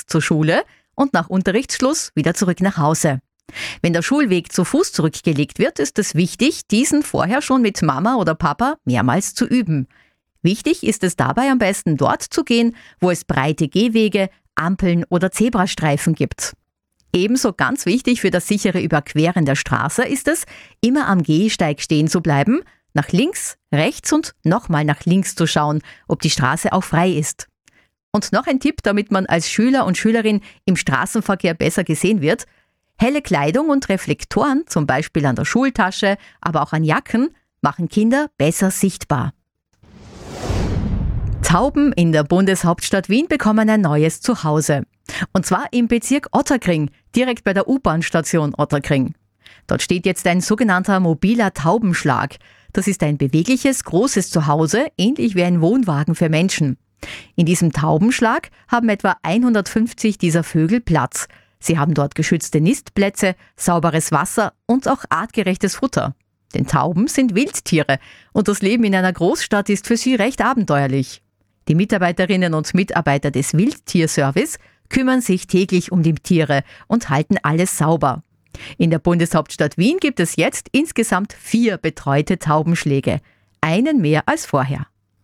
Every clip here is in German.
zur Schule und nach Unterrichtsschluss wieder zurück nach Hause. Wenn der Schulweg zu Fuß zurückgelegt wird, ist es wichtig, diesen vorher schon mit Mama oder Papa mehrmals zu üben. Wichtig ist es dabei am besten dort zu gehen, wo es breite Gehwege, Ampeln oder Zebrastreifen gibt. Ebenso ganz wichtig für das sichere Überqueren der Straße ist es, immer am Gehsteig stehen zu bleiben, nach links, rechts und nochmal nach links zu schauen, ob die Straße auch frei ist. Und noch ein Tipp, damit man als Schüler und Schülerin im Straßenverkehr besser gesehen wird: Helle Kleidung und Reflektoren, zum Beispiel an der Schultasche, aber auch an Jacken, machen Kinder besser sichtbar. Tauben in der Bundeshauptstadt Wien bekommen ein neues Zuhause. Und zwar im Bezirk Otterkring, direkt bei der U-Bahn-Station Otterkring. Dort steht jetzt ein sogenannter mobiler Taubenschlag. Das ist ein bewegliches, großes Zuhause, ähnlich wie ein Wohnwagen für Menschen. In diesem Taubenschlag haben etwa 150 dieser Vögel Platz. Sie haben dort geschützte Nistplätze, sauberes Wasser und auch artgerechtes Futter. Denn Tauben sind Wildtiere und das Leben in einer Großstadt ist für sie recht abenteuerlich. Die Mitarbeiterinnen und Mitarbeiter des Wildtierservice kümmern sich täglich um die Tiere und halten alles sauber. In der Bundeshauptstadt Wien gibt es jetzt insgesamt 4 betreute Taubenschläge, einen mehr als vorher.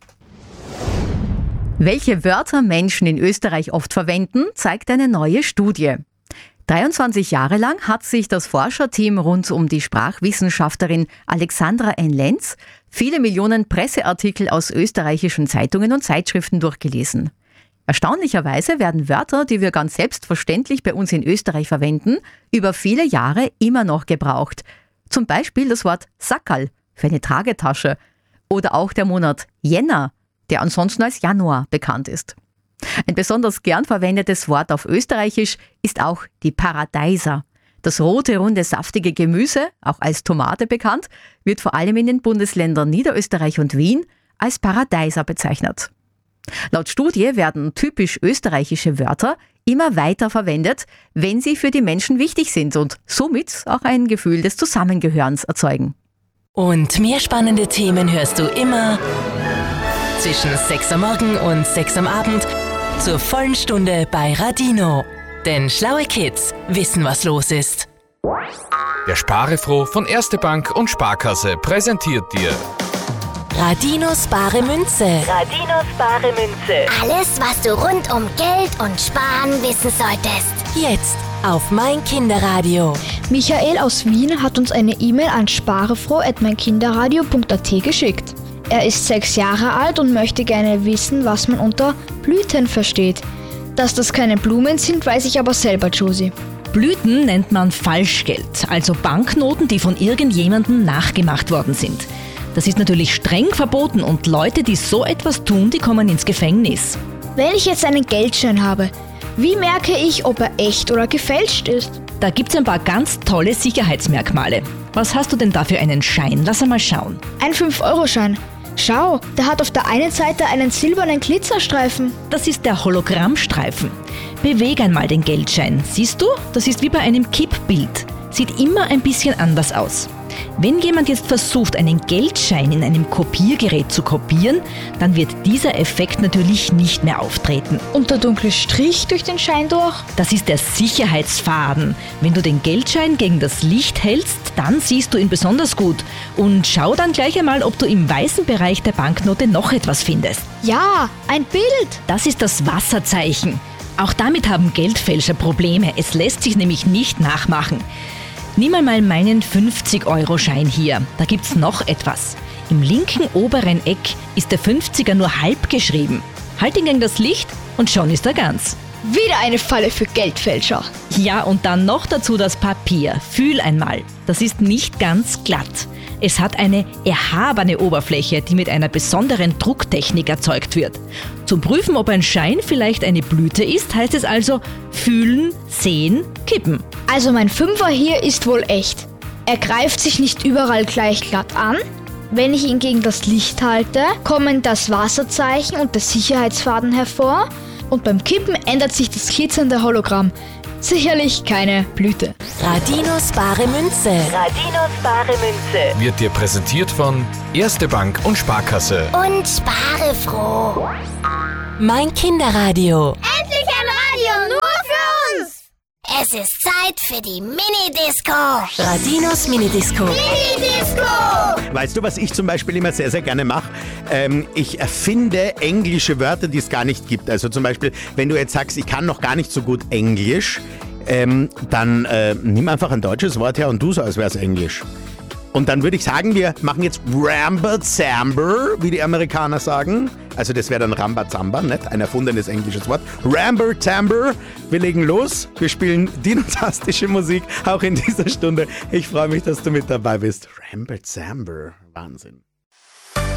Welche Wörter Menschen in Österreich oft verwenden, zeigt eine neue Studie. 23 Jahre lang hat sich das Forscherteam rund um die Sprachwissenschaftlerin Alexandra N. Lenz viele Millionen Presseartikel aus österreichischen Zeitungen und Zeitschriften durchgelesen. Erstaunlicherweise werden Wörter, die wir ganz selbstverständlich bei uns in Österreich verwenden, über viele Jahre immer noch gebraucht. Zum Beispiel das Wort Sackerl für eine Tragetasche oder auch der Monat Jänner, der ansonsten als Januar bekannt ist. Ein besonders gern verwendetes Wort auf Österreichisch ist auch die Paradeiser. Das rote, runde, saftige Gemüse, auch als Tomate bekannt, wird vor allem in den Bundesländern Niederösterreich und Wien als Paradeiser bezeichnet. Laut Studie werden typisch österreichische Wörter immer weiter verwendet, wenn sie für die Menschen wichtig sind und somit auch ein Gefühl des Zusammengehörens erzeugen. Und mehr spannende Themen hörst du immer zwischen 6 am Morgen und 6 am Abend zur vollen Stunde bei Radino. Denn schlaue Kids wissen, was los ist. Der Sparefroh von Erste Bank und Sparkasse präsentiert dir Radinos bare Münze. Radinos bare Münze. Alles, was du rund um Geld und Sparen wissen solltest. Jetzt auf mein Kinderradio. Michael aus Wien hat uns eine E-Mail an sparefroh@meinkinderradio.at geschickt. Er ist 6 Jahre alt und möchte gerne wissen, was man unter Blüten versteht. Dass das keine Blumen sind, weiß ich aber selber, Josie. Blüten nennt man Falschgeld, also Banknoten, die von irgendjemandem nachgemacht worden sind. Das ist natürlich streng verboten und Leute, die so etwas tun, die kommen ins Gefängnis. Wenn ich jetzt einen Geldschein habe, wie merke ich, ob er echt oder gefälscht ist? Da gibt's ein paar ganz tolle Sicherheitsmerkmale. Was hast du denn da für einen Schein? Lass einmal schauen. Ein 5-Euro-Schein. Schau, der hat auf der einen Seite einen silbernen Glitzerstreifen. Das ist der Hologrammstreifen. Beweg einmal den Geldschein. Siehst du? Das ist wie bei einem Kippbild. Sieht immer ein bisschen anders aus. Wenn jemand jetzt versucht, einen Geldschein in einem Kopiergerät zu kopieren, dann wird dieser Effekt natürlich nicht mehr auftreten. Und der dunkle Strich durch den Schein durch? Das ist der Sicherheitsfaden. Wenn du den Geldschein gegen das Licht hältst, dann siehst du ihn besonders gut. Und schau dann gleich einmal, ob du im weißen Bereich der Banknote noch etwas findest. Ja, ein Bild. Das ist das Wasserzeichen. Auch damit haben Geldfälscher Probleme. Es lässt sich nämlich nicht nachmachen. Nimm einmal meinen 50-Euro-Schein hier. Da gibt's noch etwas. Im linken oberen Eck ist der 50er nur halb geschrieben. Halt ihn gegen das Licht und schon ist er ganz. Wieder eine Falle für Geldfälscher. Ja, und dann noch dazu das Papier. Fühl einmal. Das ist nicht ganz glatt. Es hat eine erhabene Oberfläche, die mit einer besonderen Drucktechnik erzeugt wird. Zum Prüfen, ob ein Schein vielleicht eine Blüte ist, heißt es also fühlen, sehen, kippen. Also mein 5er hier ist wohl echt. Er greift sich nicht überall gleich glatt an. Wenn ich ihn gegen das Licht halte, kommen das Wasserzeichen und der Sicherheitsfaden hervor. Und beim Kippen ändert sich das glitzernde Hologramm. Sicherlich keine Blüte. Radinos bare Münze. Radinos bare Münze. wird dir präsentiert von Erste Bank und Sparkasse. Und spare froh. Mein Kinderradio. Endlich ein Radio nur Es ist Zeit für die Mini-Disco. Radinos Minidisco. Weißt du, was ich zum Beispiel immer sehr, sehr gerne mache? Ich erfinde englische Wörter, die es gar nicht gibt. Also zum Beispiel, wenn du jetzt sagst, ich kann noch gar nicht so gut Englisch, dann nimm einfach ein deutsches Wort her und tu so, als wäre es Englisch. Und dann würde ich sagen, wir machen jetzt Rambazamba, wie die Amerikaner sagen. Also das wäre dann Rambazamba, nicht? Ein erfundenes englisches Wort. Rambazamba. Wir legen los. Wir spielen dinotastische Musik, auch in dieser Stunde. Ich freue mich, dass du mit dabei bist. Rambazamba. Wahnsinn.